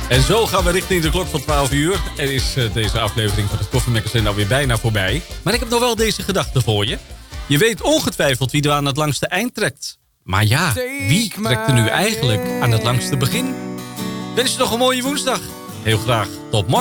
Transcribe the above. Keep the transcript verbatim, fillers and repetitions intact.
En zo gaan we richting de klok van twaalf uur. Er is uh, deze aflevering van het Koffiemagazine alweer bijna voorbij. Maar ik heb nog wel deze gedachte voor je. Je weet ongetwijfeld wie er aan het langste eind trekt. Maar ja, wie trekt er nu eigenlijk aan het langste begin? Wens je nog een mooie woensdag. Heel graag tot morgen.